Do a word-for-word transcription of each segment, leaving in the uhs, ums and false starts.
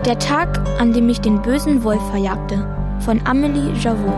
Der Tag, an dem ich den bösen Wolf verjagte, von Amélie Javot.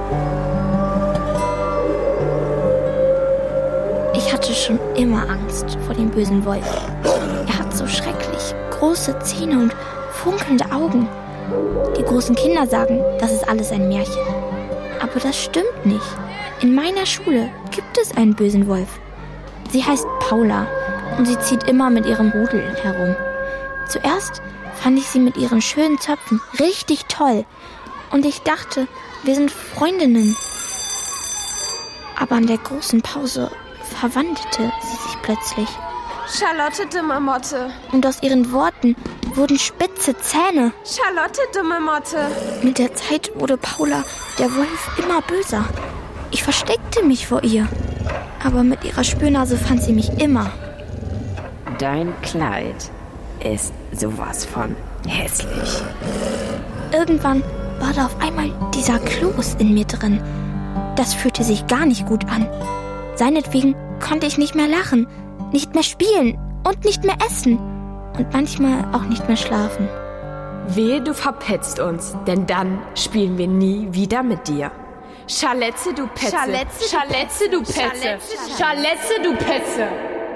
Ich hatte schon immer Angst vor dem bösen Wolf. Er hat so schrecklich große Zähne und funkelnde Augen. Die großen Kinder sagen, das ist alles ein Märchen. Aber das stimmt nicht. In meiner Schule gibt es einen bösen Wolf. Sie heißt Paula und sie zieht immer mit ihrem Rudel herum. Zuerst fand ich sie mit ihren schönen Zöpfen richtig toll. Und ich dachte, wir sind Freundinnen. Aber in der großen Pause verwandelte sie sich plötzlich. Charlotte, dumme Motte. Und aus ihren Worten wurden spitze Zähne. Charlotte, dumme Motte. Mit der Zeit wurde Paula, der Wolf, immer böser. Ich versteckte mich vor ihr. Aber mit ihrer Spürnase fand sie mich immer. Dein Kleid ist sowas von hässlich. Irgendwann war da auf einmal dieser Kloß in mir drin. Das fühlte sich gar nicht gut an. Seinetwegen konnte ich nicht mehr lachen, nicht mehr spielen und nicht mehr essen und manchmal auch nicht mehr schlafen. Wehe, du verpetzt uns, denn dann spielen wir nie wieder mit dir. Charletze, du Petze. Charletze, Charletze, du Petze. Charletze, du Petze.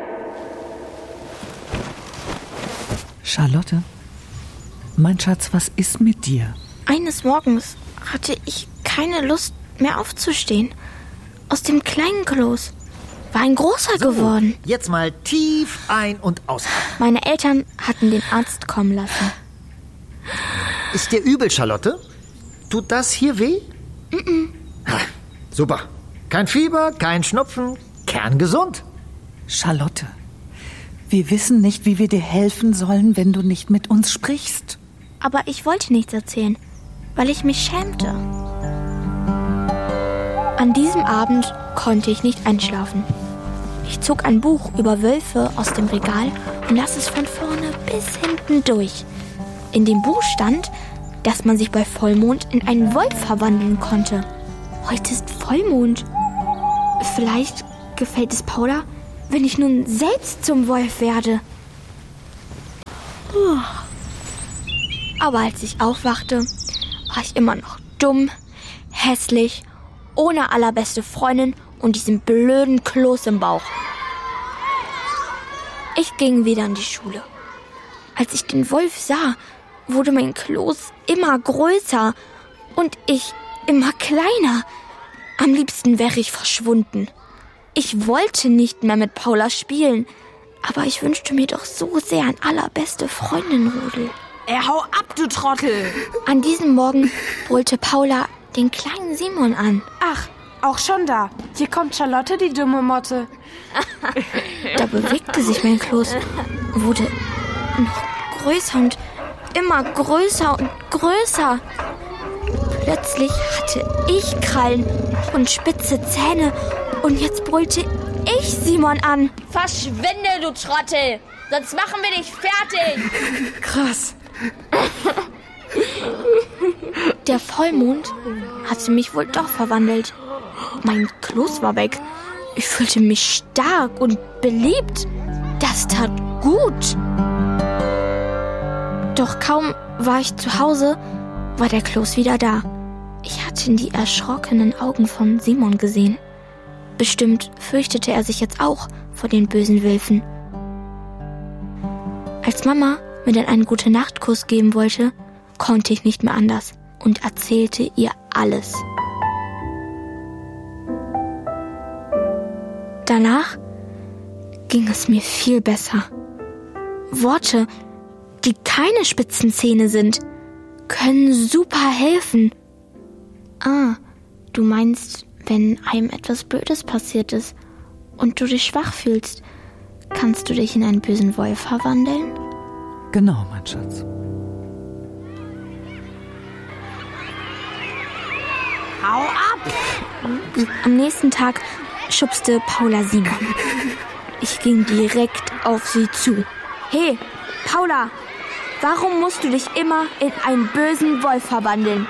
Charlotte, mein Schatz, was ist mit dir? Eines Morgens hatte ich keine Lust mehr aufzustehen. Aus dem kleinen Kloß war ein großer so, geworden. Jetzt mal tief ein- und ausatmen. Meine Eltern hatten den Arzt kommen lassen. Ist dir übel, Charlotte? Tut das hier weh? Mm-mm. Ha, super. Kein Fieber, kein Schnupfen, kerngesund. Charlotte, wir wissen nicht, wie wir dir helfen sollen, wenn du nicht mit uns sprichst. Aber ich wollte nichts erzählen, weil ich mich schämte. An diesem Abend konnte ich nicht einschlafen. Ich zog ein Buch über Wölfe aus dem Regal und las es von vorne bis hinten durch. In dem Buch stand, dass man sich bei Vollmond in einen Wolf verwandeln konnte. Heute ist Vollmond. Vielleicht gefällt es Paula, wenn ich nun selbst zum Wolf werde. Aber als ich aufwachte, war ich immer noch dumm, hässlich, ohne allerbeste Freundin und diesem blöden Kloß im Bauch. Ich ging wieder in die Schule. Als ich den Wolf sah, wurde mein Kloß immer größer und ich immer kleiner. Am liebsten wäre ich verschwunden. Ich wollte nicht mehr mit Paula spielen, aber ich wünschte mir doch so sehr ein allerbeste Freundin-Rudel. Ey, hau ab, du Trottel! An diesem Morgen brüllte Paula den kleinen Simon an. Ach, auch schon da. Hier kommt Charlotte, die dumme Motte. Da bewegte sich mein Kloß, wurde noch größer und immer größer und größer. Plötzlich hatte ich Krallen und spitze Zähne und jetzt brüllte ich Simon an. Verschwinde, du Trottel! Sonst machen wir dich fertig! Krass. Der Vollmond hatte mich wohl doch verwandelt. Mein Kloß war weg. Ich fühlte mich stark und beliebt. Das tat gut. Doch kaum war ich zu Hause, war der Kloß wieder da. Ich hatte in die erschrockenen Augen von Simon gesehen. Bestimmt fürchtete er sich jetzt auch vor den bösen Wölfen. Als Mama mir dann einen Gute-Nacht-Kuss geben wollte, konnte ich nicht mehr anders und erzählte ihr alles. Danach ging es mir viel besser. Worte, die keine spitzen Zähne sind, können super helfen. Ah, du meinst, wenn einem etwas Blödes passiert ist und du dich schwach fühlst, kannst du dich in einen bösen Wolf verwandeln? Genau, mein Schatz. Hau ab! Am nächsten Tag schubste Paula Simon. Ich ging direkt auf sie zu. Hey, Paula, warum musst du dich immer in einen bösen Wolf verwandeln?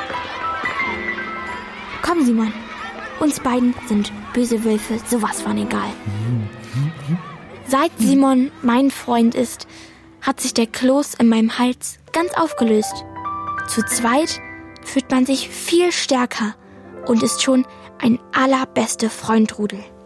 Komm, Simon, uns beiden sind böse Wölfe sowas von egal. Seit Simon mein Freund ist, hat sich der Kloß in meinem Hals ganz aufgelöst. Zu zweit fühlt man sich viel stärker und ist schon ein allerbeste Freundrudel.